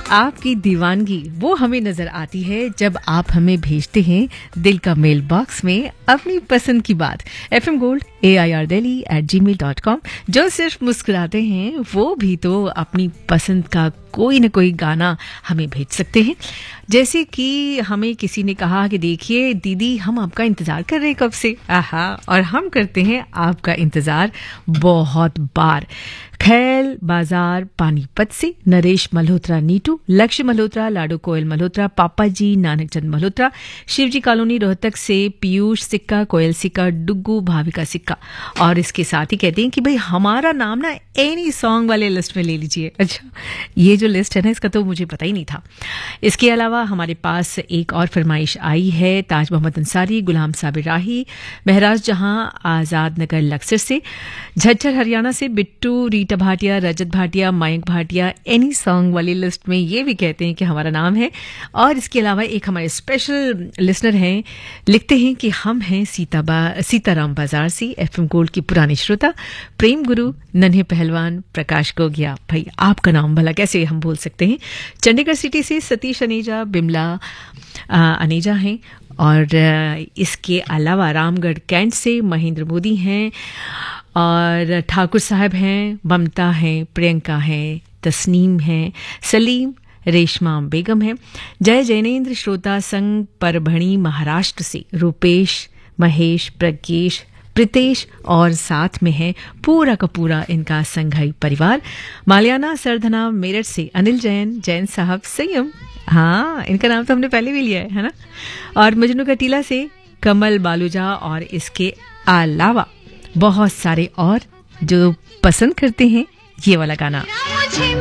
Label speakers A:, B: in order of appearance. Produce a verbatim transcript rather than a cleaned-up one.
A: आपकी दीवानगी वो हमें नजर आती है जब आप हमें भेजते हैं दिल का मेल बॉक्स में अपनी पसंद की बात। F M gold A I R Delhi eight ji mail dot com. जो सिर्फ मुस्कुराते हैं वो भी तो अपनी पसंद का कोई न कोई गाना हमें भेज सकते हैं। जैसे कि हमें किसी ने कहा कि देखिए दीदी, हम आपका इंतजार कर रहे हैं कब से। आहा, और हम करते हैं आपका इंतजार बहुत बार। खैल बाजार पानीपत से नरेश मल्होत्रा नीटू, लक्ष्य मल्होत्रा, लाडो कोयल मल्होत्रा, पापा जी, नानक चंद मल्होत्रा, शिवजी कॉलोनी रोहतक से पीयूष सिक्का, कोयल सिक्का, डुग्गू, भाविका सिक्का। और इसके साथ ही कहते हैं कि भाई हमारा नाम ना एनी सॉन्ग वाले लिस्ट में ले लीजिए। अच्छा, ये जो लिस्ट है ना, इसका तो मुझे पता ही नहीं था। इसके अलावा हमारे पास एक और फरमाइश आई है ताज मोहम्मद अंसारी, गुलाम साबिर राही, महराज जहां, आजाद नगर लक्सर से, झज्जर हरियाणा से बिट्टू, रीटा भाटिया, रजत भाटिया, मयंक भाटिया। एनी सॉन्ग वाली लिस्ट में ये भी कहते हैं कि हमारा नाम है। और इसके अलावा एक हमारे स्पेशल लिसनर हैं, लिखते हैं कि हम हैं सीताबा सीताराम बाजार से, एफ एम गोल्ड की पुरानी श्रोता, प्रेम गुरु, नन्हे पहलवान प्रकाश गोगिया। भाई आपका नाम भला कैसे हम बोल सकते हैं। चंडीगढ़ सिटी से सतीश अनेजा, बिमला आ, अनेजा हैं। और इसके अलावा रामगढ़ कैंट से महेंद्र मोदी हैं, और ठाकुर साहब हैं, ममता हैं, प्रियंका हैं, तस्नीम हैं, सलीम, रेशमा बेगम हैं, जय जैनेन्द्र श्रोता संघ परभणी महाराष्ट्र से, रूपेश, महेश, प्रज्ञेश, प्रीतेश, और साथ में है पूरा का पूरा इनका संघाई परिवार। मालियाना सरधना मेरठ से अनिल जैन, जैन साहब, संयम, हाँ इनका नाम तो हमने पहले भी लिया है, है ना। और मजनू कटीला से कमल बालूजा, और इसके अलावा बहुत सारे और जो पसंद करते हैं ये वाला गाना।